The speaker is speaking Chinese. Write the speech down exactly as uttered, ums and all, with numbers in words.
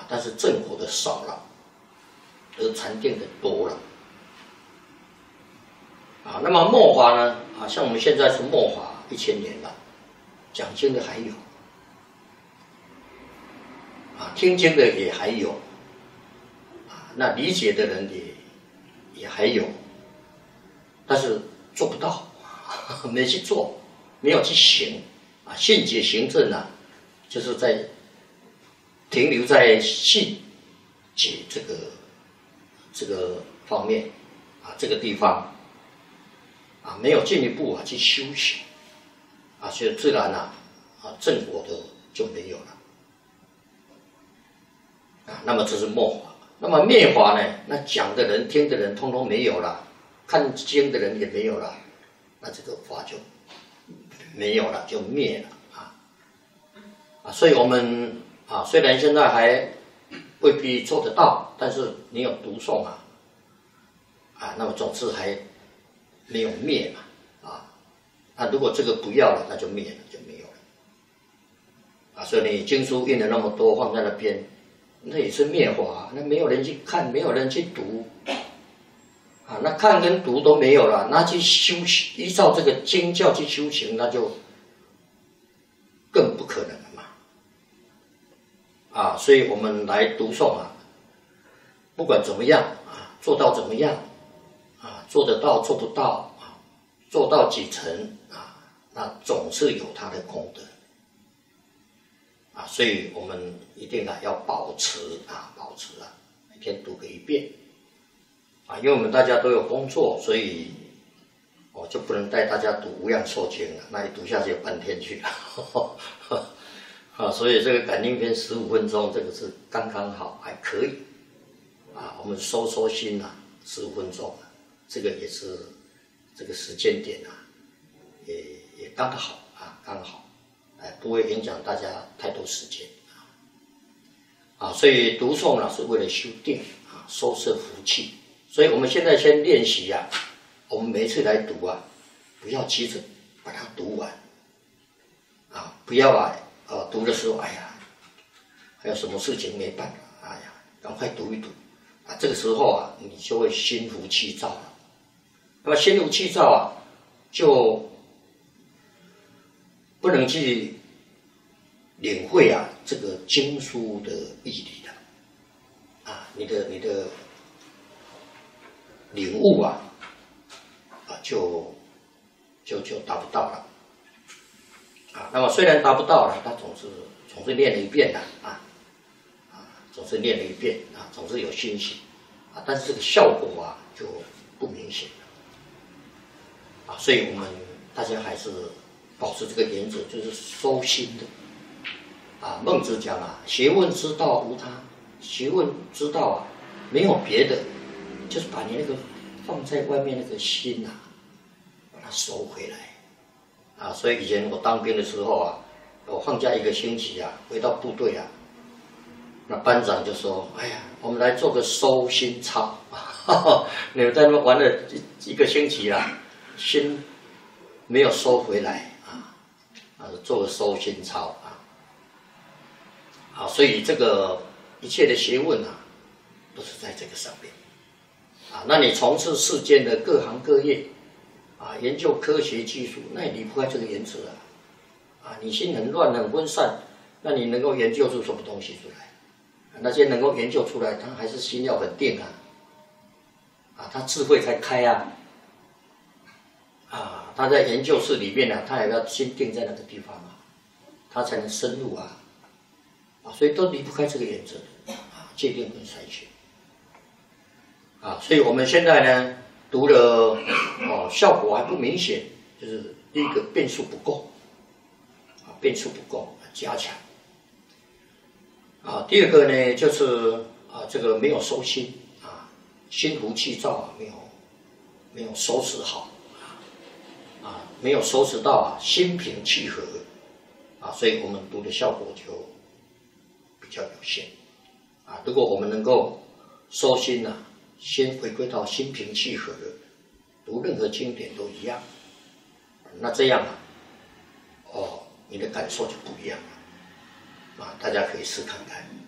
啊，但是正果的少了，而禅定的多了。啊，那么末法呢？啊，像我们现在是末法一千年了，讲经的还有，啊，听经的也还有，啊，那理解的人也也还有，但是做不到，没去做，没有去行，啊，信解行证啊，就是在停留在信解这个这个方面，啊，这个地方。啊，没有进一步啊去修行，啊，所以自然啊，啊正果的就没有了，啊，那么这是末法。那么灭法呢？那讲的人、听的人，通通没有了，看经的人也没有了，那这个法就没有了，就灭了啊啊！所以我们啊，虽然现在还未必做得到，但是你有读诵啊，啊，那么总是还。没有灭嘛，啊，那如果这个不要了，那就灭了，就没有了，啊，所以你经书印了那么多放在那边，那也是灭法，那没有人去看，没有人去读，啊，那看跟读都没有了，那去修行，依照这个经教去修行，那就更不可能了嘛，啊，所以我们来读诵啊，不管怎么样啊，做到怎么样。啊，做得到做不到啊，做到几成啊，那总是有它的功德啊，所以我们一定啊要保持啊，保持啊，每天读个一遍啊，因为我们大家都有工作，所以我就不能带大家读《无量寿经》了，那一读下去有半天去了啊，所以这个感应篇十五分钟，这个是刚刚好，还可以啊，我们收收心啊，十五分钟。这个也是这个时间点啊，也也刚好啊，刚好，哎，不会影响大家太多时间啊。啊，所以读诵呢是为了修定啊，收摄福气。所以我们现在先练习啊，我们每一次来读啊，不要急着把它读完啊，不要啊，呃，读的时候，哎呀，还有什么事情没办法，哎呀，赶快读一读啊，这个时候啊，你就会心浮气躁了。那么心浮气躁啊，就不能去领会啊这个经书的义理了，啊，你的你的领悟啊，啊就就就达不到了，啊，那么虽然达不到了，他总是总是念了一遍的啊，啊，总是念了一遍啊，总是有欣喜啊，但是这个效果啊就不明显了。啊，所以我们大家还是保持这个原则，就是收心的。啊，孟子讲啊，学问之道无他，学问之道啊，没有别的，就是把你那个放在外面那个心啊，把它收回来。啊，所以以前我当兵的时候啊，我放假一个星期啊，回到部队啊，那班长就说：“哎呀，我们来做个收心操，你们在那玩了一个星期啦。”心没有收回来啊，啊，做个收心操啊，啊，所以这个一切的学问啊，都是在这个上面啊。那你从事世间的各行各业啊，研究科学技术，那也离不开这个原则啊。啊，你心很乱很分散，那你能够研究出什么东西出来？那些能够研究出来，他还是心要很定啊，啊，他智慧才开啊。啊，他在研究室里面呢、啊，他也要心定在那个地方啊，他才能深入啊，啊，所以都离不开这个原则啊，界定跟筛选啊，所以我们现在呢读了哦，效果还不明显，就是第一个变数不够啊，变数不够，加强啊，第二个呢就是啊，这个没有收心啊，心浮气躁啊，没有没有收拾好。啊，没有收拾到啊，心平气和啊，所以我们读的效果就比较有限啊。如果我们能够收心啊，先回归到心平气和的，读任何经典都一样，那这样啊，哦，你的感受就不一样了啊。大家可以试看看。